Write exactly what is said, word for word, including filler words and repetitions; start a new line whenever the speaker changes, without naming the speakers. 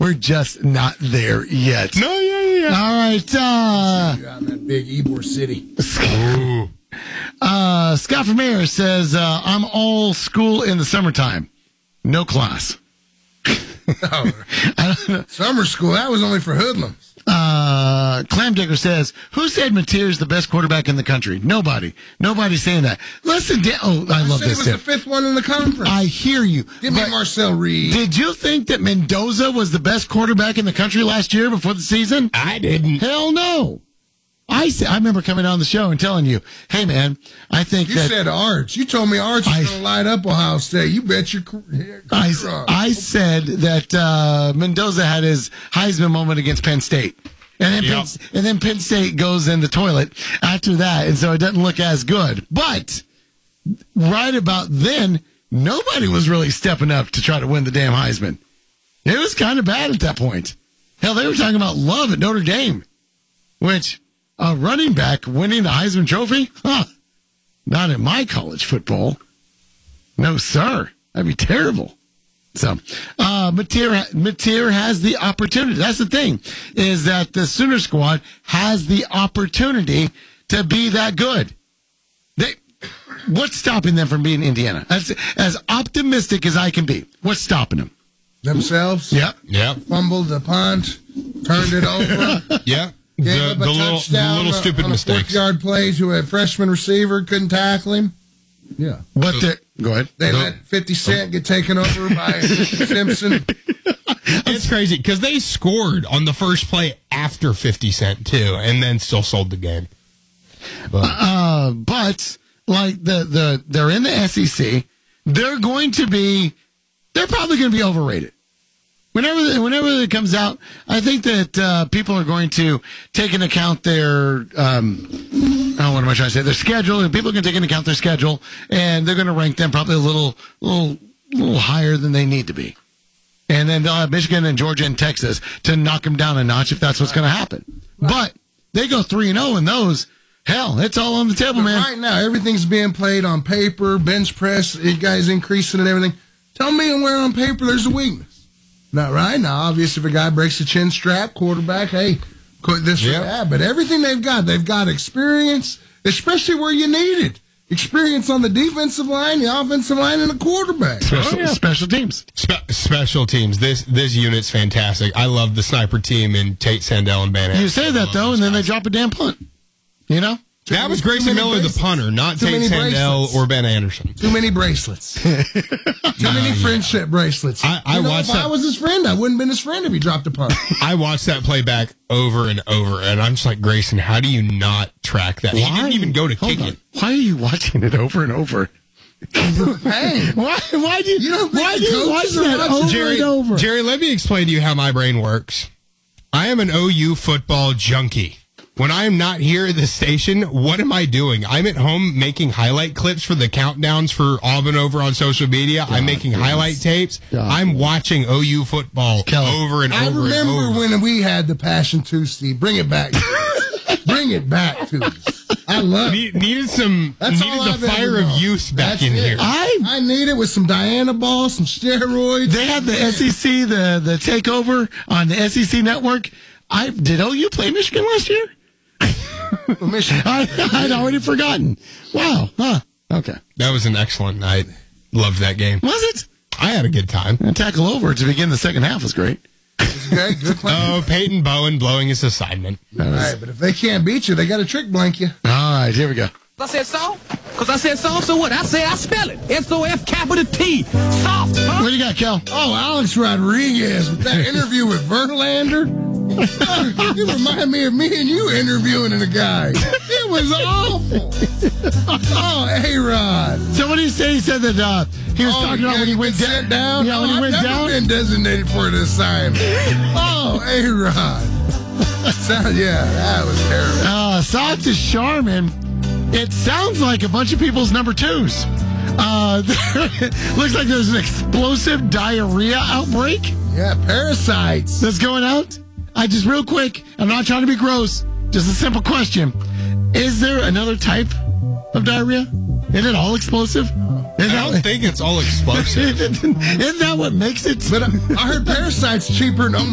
We're just not there yet.
No, yeah, yeah.
All right. Uh,
You're out in that big Ybor City.
Ooh.
uh, Scott from Mayor says, uh, I'm all school in the summertime. No class.
Oh,
I don't know.
summer school, that was only for hoodlums.
Uh, Clam Digger says, who said Mateer's the best quarterback in the country? Nobody. Nobody's saying that. Listen, Dan- oh, I,
I
love
said
this
he was
tip.
the fifth one in the conference.
I hear you.
Give me
but
Marcel Reed.
did you think that Mendoza was the best quarterback in the country last year before the season?
I didn't.
Hell no. I said, I remember coming on the show and telling you, hey, man, I think
You
that...
said Arch. You told me Arch was
I-
going to light up Ohio State. You bet your career.
I, I said that uh, Mendoza had his Heisman moment against Penn State. And then,
Yep.
Penn, and then Penn State goes in the toilet after that, and so it doesn't look as good. But right about then, nobody was really stepping up to try to win the damn Heisman. It was kind of bad at that point. Hell, they were talking about Love at Notre Dame, which a running back winning the Heisman Trophy? Huh. Not in my college football. No, sir. That'd be terrible. So, uh, Mateer, Mateer has the opportunity. That's the thing, is that the Sooner squad has the opportunity to be that good. They, what's stopping them from being Indiana? As, as optimistic as I can be, what's stopping them?
Themselves.
Yep.
Yeah.
Fumbled the punt. Turned it over.
Yeah.
Gave
The,
up a
the little, the
touchdown
little stupid
on
mistakes.
a fourth-yard plays who had freshman receiver, couldn't tackle him. Yeah.
But they're, go ahead.
They
No.
let fifty Cent get taken over by Simpson.
It's crazy because they scored on the first play after fifty Cent, too, and then still sold the game. But,
Uh, but like the, the they're in the S E C, they're going to be they're probably going to be overrated. Whenever whenever it comes out, I think that uh, people are going to take into account their um, oh, what am I trying to say? Their schedule, and people are going to take into account their schedule, and they're going to rank them probably a little little little higher than they need to be. And then they'll have Michigan and Georgia and Texas to knock them down a notch if that's what's going to happen. But they go three and zero in those. Hell, it's all on the table,
But
man.
right now, everything's being played on paper, bench press, you guys increasing and everything. Tell me where on paper there's a weakness. Not right now. Obviously, if a guy breaks the chin strap, quarterback, hey, quit this
Yeah.
or that. But everything they've got, they've got experience, especially where you need it. Experience on the defensive line, the offensive line, and the quarterback.
Special,
Oh, yeah.
special teams.
Spe- special teams. This this unit's fantastic. I love the sniper team and Tate Sandell and Van Anderson.
You say that,
Love
though,
those
and then they
guys.
drop a damn punt. You know?
That was
Too
Grayson
many
Miller, the
bracelets.
punter, not
Too
Tate
many
Sandell
bracelets.
or Ben Anderson.
Too many bracelets. Too many friendship bracelets.
I- I
you know,
watched
if I
that-
was his friend, I wouldn't have been his friend if he dropped a punt.
I watched that play back over and over, and I'm just like, Grayson, how do you not track that? He didn't even go to
Hold
kick
on.
it.
Why are you watching it over and over?
Hey,
Why? Why do you?
You don't think
why
the
do you watch
coaches are
that
watching
over
Jerry,
and over?
Jerry, let me explain to you how my brain works. I am an O U football junkie. When I am not here at the station, what am I doing? I'm at home making highlight clips for the countdowns for Auburn over on social media. I'm making
goodness.
highlight tapes.
God
I'm watching O U football
Kelly,
over and
I
over and
remember
over.
when we had the Passion Tuesday. Bring it back. Bring it back to us. I love it.
Ne- needed some
That's
needed
all
the
I've ever
fire of
known.
youth back
That's
in
it.
here.
I.
I need it with some Diana ball, some steroids.
They had the S E C, the the takeover on the S E C network. I did. O U play Michigan last year?
Michigan.
I, I'd already forgotten. Wow. Huh. Okay.
That was an excellent night. Loved that game.
Was it?
I had a good time.
And tackle over to begin the second half was great.
Okay, good plan.
Oh, Peyton Bowen blowing his assignment.
That
All
was-
right, but if they can't beat you, they got a trick blank you.
all right. Here we go.
I said soft? Because I said soft, so what? I say I spell it. S O F capital T. Soft, huh?
What do you got, Kel?
Oh, Alex Rodriguez with that interview with Verlander. You remind me of me and you interviewing a guy. It was awful. Oh, A-Rod.
So what did he say? He said that uh, he was
Oh,
talking about
yeah,
when he
you
went
get
down.
sent down.
Yeah, when
oh,
he went
I've never
down.
been designated for an assignment. Oh, A-Rod. Sound- yeah, that was terrible.
Uh, Soft is Charmin. It sounds like a bunch of people's number twos. Uh, looks like there's an explosive diarrhea outbreak
Yeah, parasites.
that's going out. I just real quick, I'm not trying to be gross, just a simple question. Is there another type of diarrhea? Is it all explosive? Is
I don't think it's all explosive.
Isn't that what makes it?
But I, I heard parasites cheaper than